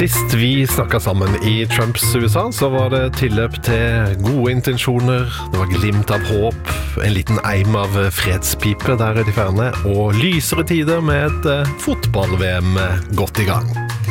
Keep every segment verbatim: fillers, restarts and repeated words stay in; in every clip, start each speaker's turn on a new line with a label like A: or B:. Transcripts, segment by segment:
A: Sist vi snakket sammen i Trumps U S A, så var det tilløp til gode intensjoner, det var glimt av håp, en liten eim av fredspipe der i de fjerne, og lysere tider med et fotball-V M godt i gang.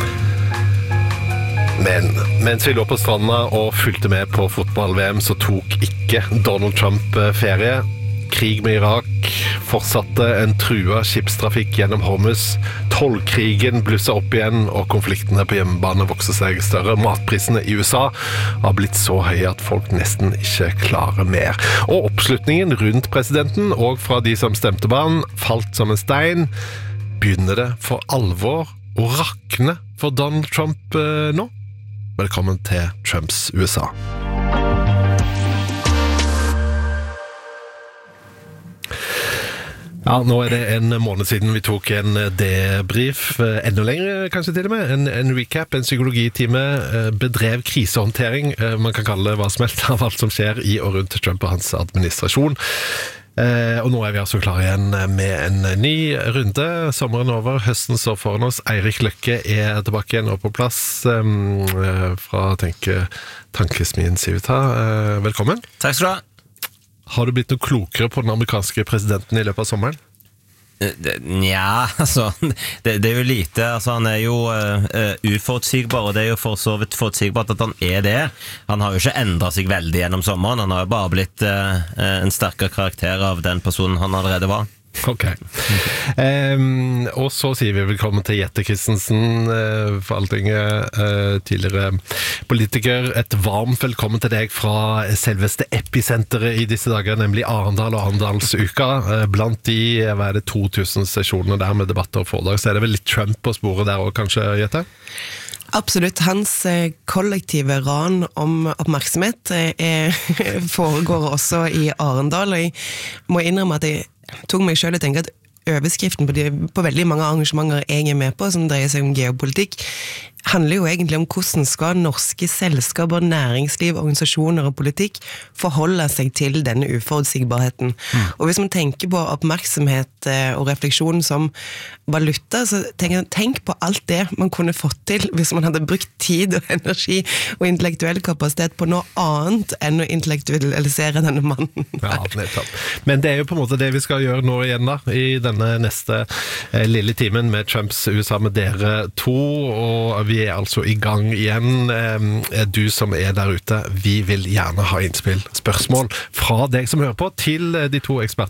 A: Men mens vi lå på stranda og fulgte med på fotball-V M, så tok ikke Donald Trump ferie. Krig med Irak, fortsatte en trua skipstrafikk gjennom Hormuz, tollkrigen blusset opp igjen, og konfliktene på hjemmebane vokser seg større. Matprisene i U S A har blitt så høye at folk nesten ikke klarer mer. Og oppslutningen rundt presidenten, og fra de som stemte på han, falt som en stein. Begynner det for alvor å rakne for Donald Trump eh, nå? Velkommen til Trumps U S A. Ja, nå er det en måned siden vi tok en debrief, enda lenger kanskje til og med, en, en recap, en psykologitime, bedrev krisehåndtering, man kan kalle det hva som helst av alt som skjer i og rundt Trump og hans administrasjon. Og nå er vi altså klare igjen med en ny runde, sommeren over, høsten så foran oss. Eirik Løkke er tilbake igjen og på plass fra tenke, tankesmien Civita. Velkommen.
B: Takk skal du ha.
A: Har du blitt noe klokere på den amerikanske presidenten i løpet av sommeren?
B: Nja, altså, det, det er jo lite, altså han er jo uh, uforutsigbar, og det er jo for så vidt forutsigbart at han er det. Han har jo ikke endret seg veldig gjennom sommeren, han har jo bare blitt uh, en sterkere karakter av den personen han allerede var.
A: Ok. Um, og så sier vi velkommen til Jette Christensen, uh, Forvaltinget, uh, tidligere politiker. Et varmt velkommen til deg fra selveste episenteret i disse dager, nemlig Arendal og Arendalsuka. Uh, blant de, hva er det, to tusen sesjoner der med debatter og foredrag, så er det vel litt Trump på sporet der også, kanskje, Jette?
C: Absolutt. Hans kollektive ran om oppmerksomhet er, foregår også i Arendal, og jeg må innrømme at jeg tok meg selv og tenke at overskriften på, de, på veldig mange arrangementer jeg er med på, som dreier seg om geopolitikk, handler jo egentlig om hvordan skal norske selskaper, næringsliv, organisasjoner og politikk forholde seg til denne uforutsigbarheten. Mm. Og hvis man tenker på oppmerksomhet og refleksjon som valuta, så tenk, tenk på alt det man kunne fått til hvis man hadde brukt tid og energi og intellektuell kapasitet på noe annet enn å intellektualisere denne mannen.
A: Ja, nettopp. Men det er jo på en måte det vi skal gjøre nå igjen da, i denne neste eh, lille timen med Trumps U S A med dere to, og vi er altså i gang igjen. Eh, du som er der ute, vi vil gjerne ha innspill, spørsmål fra deg som hører på, til de to ekspertene